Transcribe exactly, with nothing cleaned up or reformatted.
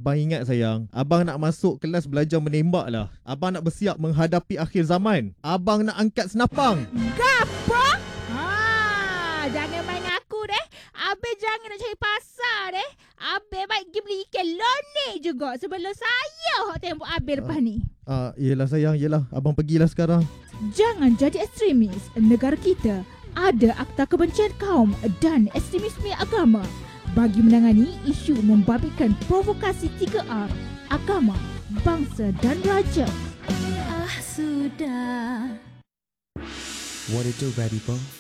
Abang ingat sayang, abang nak masuk kelas belajar menembak lah. Abang nak bersiap menghadapi akhir zaman. Abang nak angkat senapang. Gapo? Ha, jangan main aku deh. Abe jangan nak cari pasal deh. Abe baik pergi beli ikan lone juga sebelum saya hok tembok Abe lepas ni. Ah, uh, yelah sayang, yelah. Abang pergilah sekarang. Jangan jadi ekstremis. Negara kita ada Akta Kebencian Kaum dan Ekstremisme Agama bagi menangani isu membabitkan provokasi tiga R, agama, bangsa dan raja. Ah, sudah. What it do, baby boy?